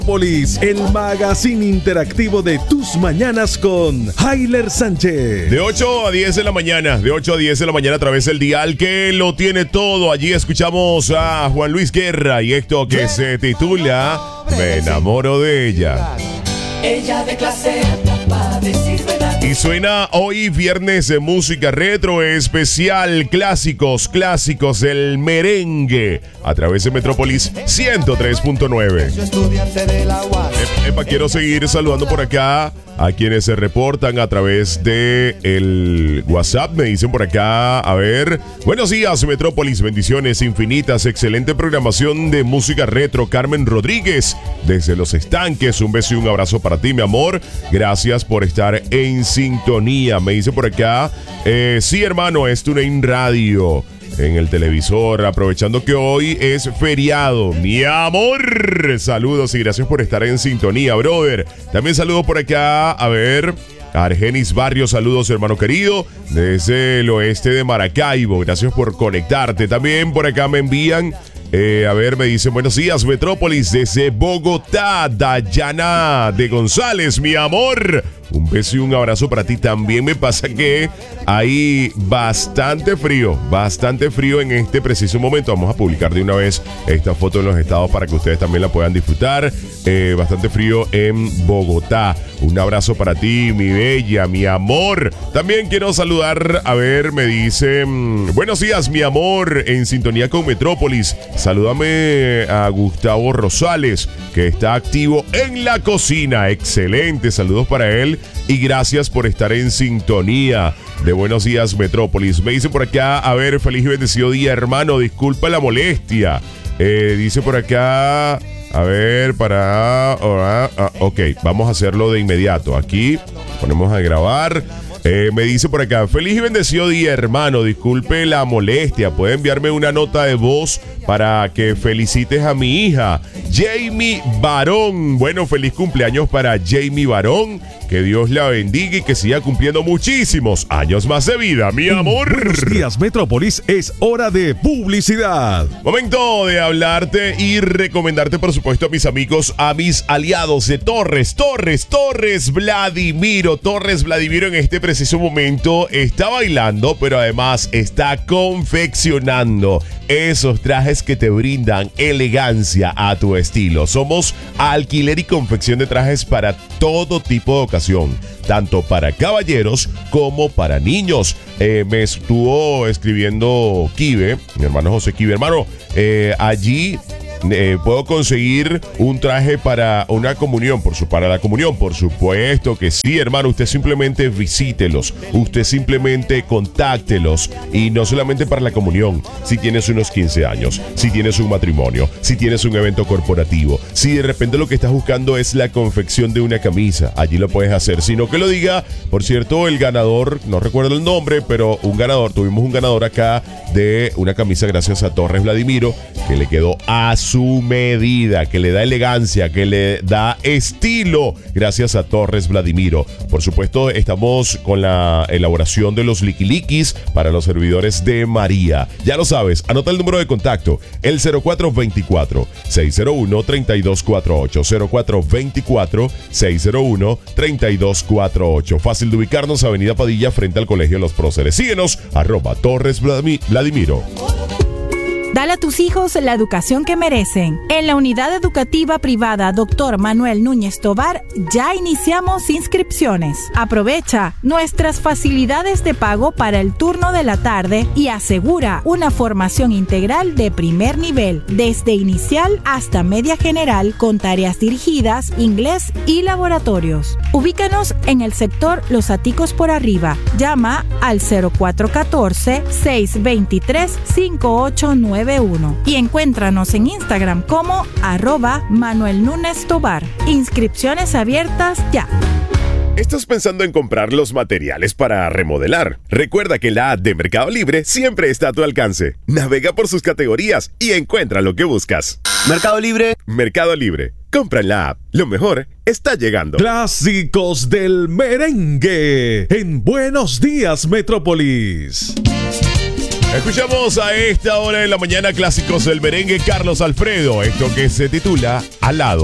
El magazine interactivo de tus mañanas con Hayler Sánchez. De 8 a 10 de la mañana, a través del dial que lo tiene todo. Allí escuchamos a Juan Luis Guerra y esto que se titula Me enamoro de ella. Ella de clase para decir verdad. Y suena hoy viernes de música retro especial, clásicos del merengue a través de Metrópolis 103.9. Quiero seguir saludando por acá a quienes se reportan a través de el WhatsApp. Me dicen por acá, a ver, buenos días Metrópolis, bendiciones infinitas, excelente programación de música retro. Carmen Rodríguez desde Los Estanques, un beso y un abrazo para ti, mi amor, gracias por estar en sintonía. Me dice por acá, sí hermano, es TuneIn Radio en el televisor, aprovechando que hoy es feriado, mi amor, saludos y gracias por estar en sintonía, brother. También saludo por acá, a ver, Argenis Barrio, saludos hermano querido, desde el oeste de Maracaibo, gracias por conectarte. También por acá me envían, a ver, me dicen buenos días Metrópolis desde Bogotá, Dayana de González, mi amor. Un beso y un abrazo para ti. También me pasa que hay bastante frío en este preciso momento. Vamos a publicar de una vez esta foto en los estados para que ustedes también la puedan disfrutar. Bastante frío en Bogotá. Un abrazo para ti, mi bella, mi amor. También quiero saludar, a ver, me dicen buenos días, mi amor, en sintonía con Metrópolis. Salúdame a Gustavo Rosales, que está activo en la cocina. Excelente, saludos para él. Y gracias por estar en sintonía de Buenos Días Metrópolis. Me dice por acá, a ver, feliz y bendecido día, hermano. Disculpa la molestia. Dice por acá, a ver, ok, vamos a hacerlo de inmediato. Aquí ponemos a grabar. Me dice por acá, feliz y bendecido día, hermano. Disculpe la molestia. ¿Puede enviarme una nota de voz para que felicites a mi hija, Jamie Barón? Bueno, feliz cumpleaños para Jamie Barón. Que Dios la bendiga y que siga cumpliendo muchísimos años más de vida, mi amor. Buenos días, Metrópolis. Es hora de publicidad. Momento de hablarte y recomendarte, por supuesto, a mis amigos, a mis aliados de Torres Vladimiro. Torres Vladimiro en este preciso momento está bailando, pero además está confeccionando esos trajes que te brindan elegancia a tu estilo. Somos alquiler y confección de trajes para todo tipo de ocasión, tanto para caballeros como para niños. Me estuvo escribiendo Kive, mi hermano José Kive, hermano, allí puedo conseguir un traje para una comunión, para la comunión, por supuesto que sí, hermano. Usted simplemente visítelos, usted simplemente contáctelos, y no solamente para la comunión. Si tienes unos 15 años, si tienes un matrimonio, si tienes un evento corporativo, si de repente lo que estás buscando es la confección de una camisa, allí lo puedes hacer. Sino que lo diga, por cierto, el ganador, no recuerdo el nombre, pero tuvimos un ganador acá de una camisa gracias a Torres Vladimiro, que le quedó a su medida, que le da elegancia, que le da estilo, gracias a Torres Vladimiro. Por supuesto, estamos con la elaboración de los liquilikis para los servidores de María. Ya lo sabes, anota el número de contacto, el 0424-601-3248, 0424-601-3248. Fácil de ubicarnos, Avenida Padilla, frente al Colegio de los Próceres. Síguenos, @Torres Vladimiro. Dale a tus hijos la educación que merecen. En la unidad educativa privada Dr. Manuel Núñez Tovar ya iniciamos inscripciones. Aprovecha nuestras facilidades de pago para el turno de la tarde y asegura una formación integral de primer nivel, desde inicial hasta media general, con tareas dirigidas, inglés y laboratorios. Ubícanos en el sector Los Aticos por Arriba. Llama al 0414-623-5891 y encuéntranos en Instagram como @Manuel Núñez Tovar. Inscripciones abiertas ya. ¿Estás pensando en comprar los materiales para remodelar? Recuerda que la app de Mercado Libre siempre está a tu alcance. Navega por sus categorías y encuentra lo que buscas. Mercado Libre. Mercado Libre. Compra en la app. Lo mejor está llegando. Clásicos del merengue en Buenos Días Metrópolis. Escuchamos a esta hora de la mañana clásicos del merengue, Carlos Alfredo. Esto que se titula Al lado.